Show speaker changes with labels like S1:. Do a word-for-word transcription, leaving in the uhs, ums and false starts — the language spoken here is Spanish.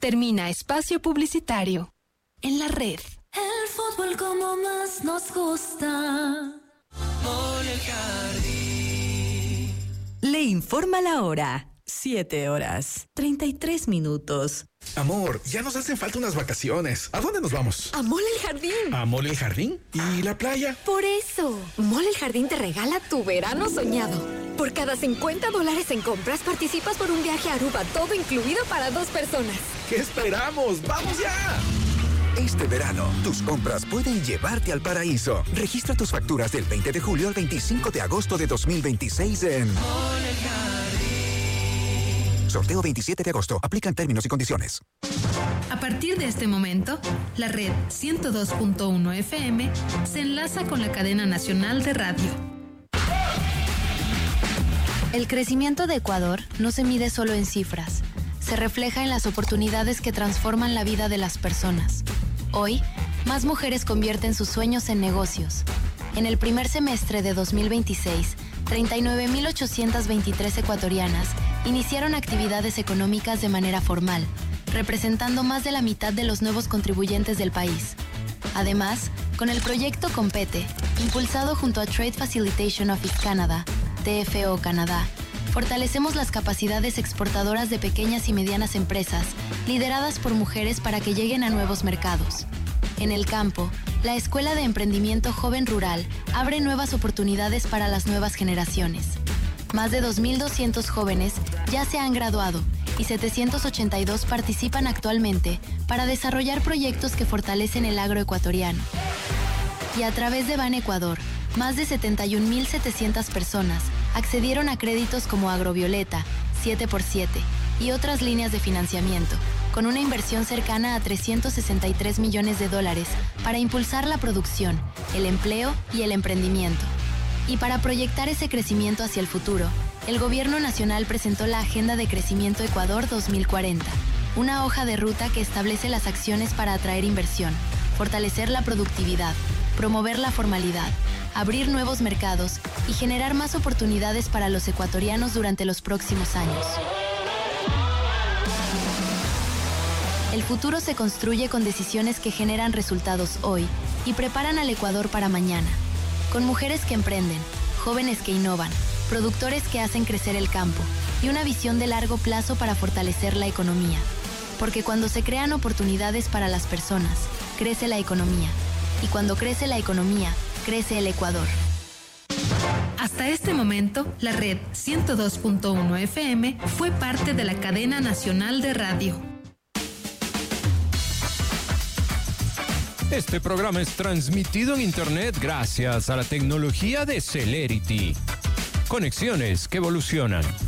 S1: Termina espacio publicitario. En la red.
S2: El fútbol como más nos gusta.
S3: Mole el Jardín.
S4: Le informa la hora. Siete horas, treinta y tres minutos.
S5: Amor, ya nos hacen falta unas vacaciones. ¿A dónde nos vamos?
S6: A Mole el Jardín.
S5: ¿A Mole el Jardín? ¿Y la playa?
S6: Por eso, Mole el Jardín te regala tu verano soñado. Por cada cincuenta dólares en compras, participas por un viaje a Aruba, todo incluido para dos personas.
S5: ¿Qué esperamos? ¡Vamos ya!
S7: Este verano, tus compras pueden llevarte al paraíso. Registra tus facturas del veinte de julio al veinticinco de agosto de dos mil veintiséis en
S3: Mole el Jardín.
S7: Sorteo veintisiete de agosto. Aplican términos y condiciones.
S8: A partir de este momento, la red ciento dos punto uno F M se enlaza con la cadena nacional de radio.
S9: El crecimiento de Ecuador no se mide solo en cifras. Se refleja en las oportunidades que transforman la vida de las personas. Hoy, más mujeres convierten sus sueños en negocios. En el primer semestre de dos mil veintiséis, treinta y nueve mil ochocientas veintitrés ecuatorianas iniciaron actividades económicas de manera formal, representando más de la mitad de los nuevos contribuyentes del país. Además, con el proyecto Compete, impulsado junto a Trade Facilitation Office Canada, T F O Canadá, fortalecemos las capacidades exportadoras de pequeñas y medianas empresas, lideradas por mujeres para que lleguen a nuevos mercados. En el campo, la Escuela de Emprendimiento Joven Rural abre nuevas oportunidades para las nuevas generaciones. Más de dos mil doscientos jóvenes ya se han graduado y setecientos ochenta y dos participan actualmente para desarrollar proyectos que fortalecen el agroecuatoriano. Y a través de Ban Ecuador, más de setenta y un mil setecientas personas accedieron a créditos como Agrovioleta, siete por siete y otras líneas de financiamiento, con una inversión cercana a trescientos sesenta y tres millones de dólares para impulsar la producción, el empleo y el emprendimiento. Y para proyectar ese crecimiento hacia el futuro, el Gobierno Nacional presentó la Agenda de Crecimiento Ecuador dos mil cuarenta, una hoja de ruta que establece las acciones para atraer inversión, fortalecer la productividad, promover la formalidad, abrir nuevos mercados y generar más oportunidades para los ecuatorianos durante los próximos años. El futuro se construye con decisiones que generan resultados hoy y preparan al Ecuador para mañana. Con mujeres que emprenden, jóvenes que innovan, productores que hacen crecer el campo y una visión de largo plazo para fortalecer la economía. Porque cuando se crean oportunidades para las personas, crece la economía. Y cuando crece la economía, crece el Ecuador.
S8: Hasta este momento, la red ciento dos punto uno F M fue parte de la cadena nacional de radio.
S10: Este programa es transmitido en Internet gracias a la tecnología de Celerity. Conexiones que evolucionan.